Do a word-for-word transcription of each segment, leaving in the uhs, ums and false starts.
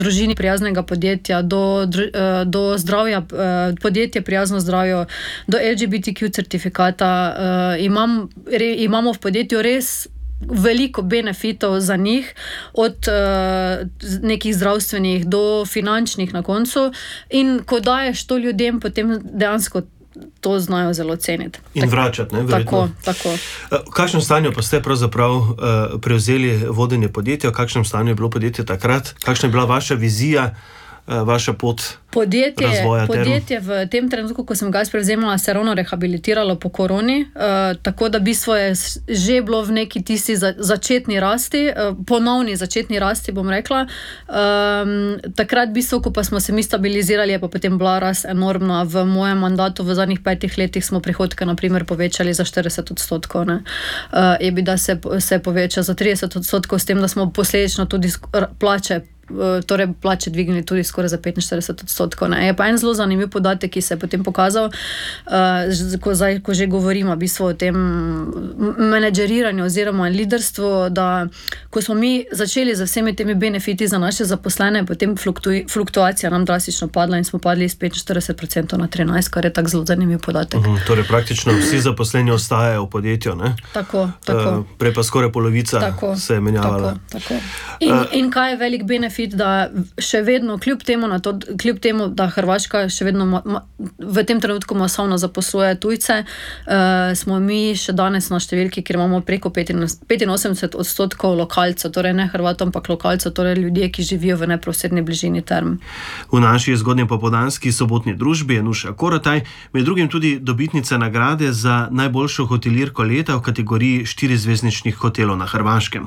družini prijaznega podjetja, do, do zdravja, podjetje prijazno zdravju, do L G B T Q certifikata. Imam, re, imamo v podjetju res veliko benefitov za njih, od uh, nekih zdravstvenih do finančnih na koncu. In ko daješ to ljudem, potem dejansko to znajo zelo ceniti. In vračati, ne? Verjetno. Tako, tako. V kakšnem stanju pa ste pravzaprav uh, prevzeli vodenje podjetja? V kakšnem stanju je bilo podjetje takrat? Kakšna je bila vaša vizija, uh, vaša pot podjetje, razvoja? Podjetje term? V tem trenutku, ko sem ga prevzemala, se ravno rehabilitiralo po koroni, uh, tako da bistvo je že bilo v neki tisti za, začetni rasti, uh, ponovni začetni rasti, bom rekla. Um, takrat bistvo, ko pa smo se mi stabilizirali, je pa potem bila rast enormna. V mojem mandatu v zadnjih petih letih smo prihodke na primer povečali za štirideset odstotkov. Ne? Uh, je bi, da se, se poveča za trideset odstotkov, s tem, da smo posledično tudi plače torej plače dvignili tudi skoraj za petinštirideset odstotkov. Ne. Je pa en zelo zanimiv podatek, ki se je potem pokazal, uh, ko, zdaj, ko že govorimo v bistvu o tem menedžeriranju oziroma liderstvu, da ko smo mi začeli z vsemi temi benefiti za naše zaposlene, potem fluktu, fluktuacija nam drastično padla in smo padli iz petinštirideset procentov na trinajst, kar je tak zelo zanimiv podatek. Uhum, torej praktično vsi zaposleni ostajajo v podjetju, ne? Tako, tako. Uh, prej pa skoraj polovica tako, se je menjavala. Tako, tako. In, uh, in kaj je velik benefit, da še vedno, kljub temu, na to, kljub temu da Hrvaška še vedno ma, ma, v tem trenutku masovno zaposluje tujce, uh, smo mi še danes na številki, kjer imamo preko petinosemdeset odstotkov lokalcev, torej ne Hrvatov, ampak lokalcev, torej ljudje, ki živijo v neposredni bližini term. V naši zgodnje popoldanski sobotni družbi je Nuša Korotaj, med drugim tudi dobitnica nagrade za najboljšo hotelirko leta v kategoriji štirizvezdičnih hotelov na Hrvaškem.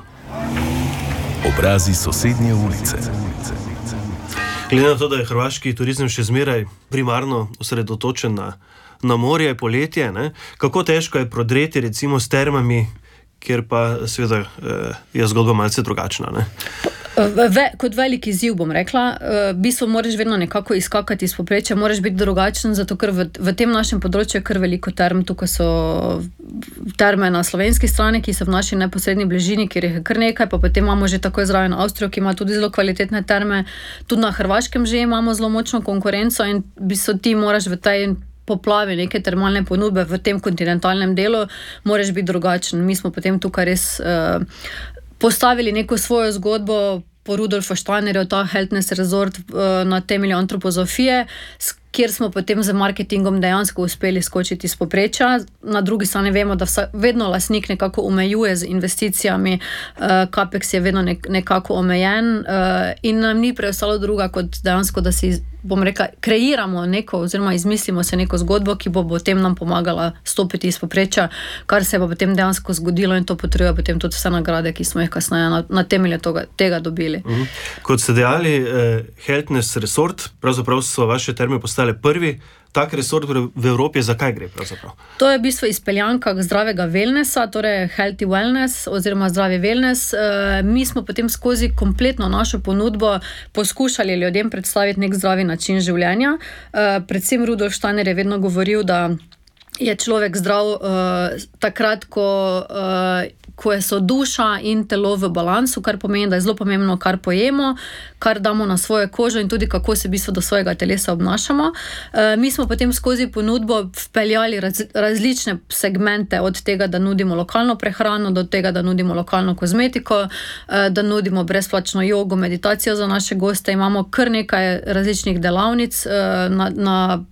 Obrazi sosednje ulice. Glede na to, da je hrvaški turizem še zmeraj primarno osredotočen na, na morje, poletje, ne? Kako težko je prodreti recimo s termami, kjer pa seveda je zgodba malce drugačna, ne? Ve, kot veliki izziv, bom rekla, v bistvu moraš vedno nekako izkakati iz povprečja, moraš biti drugačen, zato ker v, v tem našem področju je kar veliko term. Tukaj so terme na slovenski strani, ki so v naši neposredni bližini, kjer je kar nekaj, pa potem imamo že tako zraven Avstrijo, ki ima tudi zelo kvalitetne terme. Tudi na Hrvaškem že imamo zelo močno konkurenco in v bistvu ti moraš v tej poplavi neke termalne ponudbe v tem kontinentalnem delu, moraš biti drugačen. Mi smo potem tukaj res uh, postavili neko svojo zgodbo po Rudolfu Steinerju, ta Healthness Resort uh, na temelju antropozofije, kjer smo potem z marketingom dejansko uspeli skočiti iz povprečja. Na drugi strani vemo, da vsa, vedno lastnik nekako omejuje z investicijami, uh, Capex je vedno nek, nekako omejen uh, in nam ni preostalo druga, kot dejansko, da si, bom rekla, kreiramo neko oziroma izmislimo se neko zgodbo, ki bo potem nam pomagala stopiti iz povprečja, kar se je pa potem dejansko zgodilo in to potrjuje potem tudi vse nagrade, ki smo jih kasneje na, na temelju toga, tega dobili. Mhm. Kot ste dejali, eh, Healthness Resort, pravzaprav so vaše terme postale prvi tak resort v Evropi. Zakaj gre pravzaprav? To je v bistvu izpeljanka zdravega wellnessa, torej healthy wellness oziroma zdravi wellness. E, mi smo potem skozi kompletno našo ponudbo poskušali ljudem predstaviti nek zdravi način življenja. E, predvsem Rudolf Steiner je vedno govoril, da je človek zdrav uh, takrat, ko, uh, ko je so duša in telo v balansu, kar pomeni, da je zelo pomembno, kar pojemo, kar damo na svojo kožo in tudi kako se v bistvu do svojega telesa obnašamo. Uh, mi smo potem skozi ponudbo vpeljali raz, različne segmente, od tega, da nudimo lokalno prehrano, do tega, da nudimo lokalno kozmetiko, uh, da nudimo brezplačno jogo, meditacijo za naše goste. Imamo kar nekaj različnih delavnic uh, na, na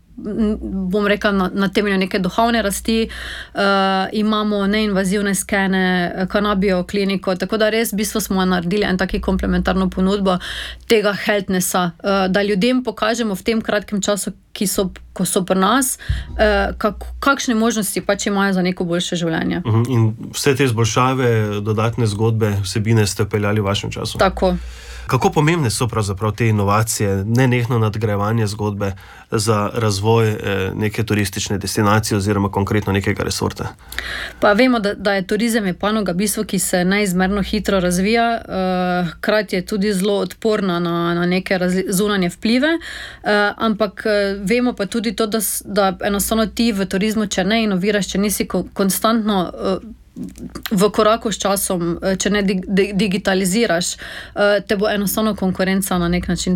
bom rekla, na, na temelju neke duhovne rasti, uh, imamo neinvazivne skene, kanabio kliniko, tako da res v bistvu smo naredili en taki komplementarno ponudbo tega healthnessa, uh, da ljudem pokažemo v tem kratkem času, ki so, ko so pri nas, uh, kak, kakšne možnosti pač imajo za neko boljše življenje. Uh-huh. In vse te izboljšave, dodatne zgodbe, vsebine ste peljali v vašem času? Tako. Kako pomembne so pravzaprav te inovacije, nenehno nadgrajevanje zgodbe za razvoj eh, neke turistične destinacije oziroma konkretno nekega resorta? Pa vemo, da, da je turizem je panoga bistvo, ki se neizmerno hitro razvija, uh, hkrati je tudi zelo odporna na, na neke razli, zunanje vplive, uh, ampak uh, vemo pa tudi to, da, da enostavno ti v turizmu, če ne inoviraš, če nisi ko, konstantno uh, v koraku s časom, če ne digitaliziraš, te bo enostavno konkurenca na nek način